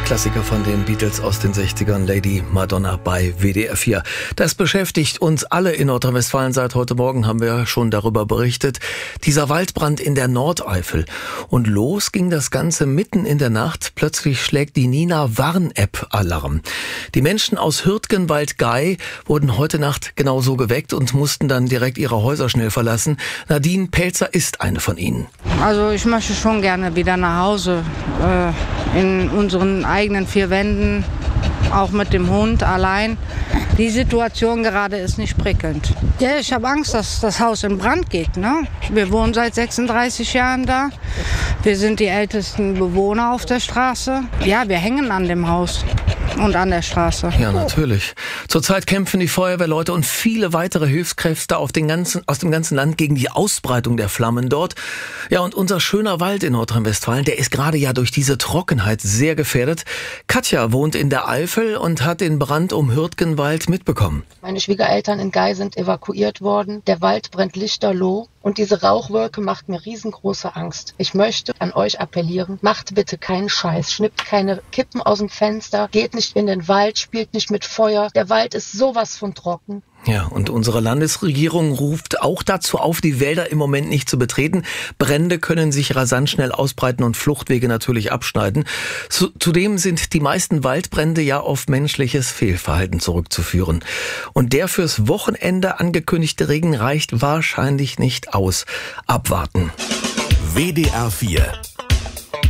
Klassiker von den Beatles aus den 60ern, Lady Madonna bei WDR 4. Das beschäftigt uns alle in Nordrhein-Westfalen. Seit heute Morgen haben wir schon darüber berichtet. Dieser Waldbrand in der Nordeifel. Und los ging das Ganze mitten in der Nacht. Plötzlich schlägt die Nina-Warn-App Alarm. Die Menschen aus Hürtgenwald-Gey wurden heute Nacht genauso geweckt und mussten dann direkt ihre Häuser schnell verlassen. Nadine Pelzer ist eine von ihnen. Also ich möchte schon gerne wieder nach Hause, in unseren eigenen vier Wänden, auch mit dem Hund allein. Die Situation gerade ist nicht prickelnd. Ja, ich habe Angst, dass das Haus in Brand geht, ne? Wir wohnen seit 36 Jahren da. Wir sind die ältesten Bewohner auf der Straße. Ja, wir hängen an dem Haus und an der Straße. Ja, natürlich. Zurzeit kämpfen die Feuerwehrleute und viele weitere Hilfskräfte aus dem ganzen Land gegen die Ausbreitung der Flammen dort. Ja, und unser schöner Wald in Nordrhein-Westfalen, der ist gerade ja durch diese Trockenheit sehr gefährdet. Katja wohnt in der Eifel und hat den Brand um Hürtgenwald mitbekommen. Meine Schwiegereltern in Gey sind evakuiert worden. Der Wald brennt lichterloh. Und diese Rauchwolke macht mir riesengroße Angst. Ich möchte an euch appellieren, macht bitte keinen Scheiß, schnippt keine Kippen aus dem Fenster, geht nicht in den Wald, spielt nicht mit Feuer. Der Wald ist sowas von trocken. Ja, und unsere Landesregierung ruft auch dazu auf, die Wälder im Moment nicht zu betreten. Brände können sich rasant schnell ausbreiten und Fluchtwege natürlich abschneiden. Zudem sind die meisten Waldbrände ja auf menschliches Fehlverhalten zurückzuführen. Und der fürs Wochenende angekündigte Regen reicht wahrscheinlich nicht aus. Abwarten. WDR 4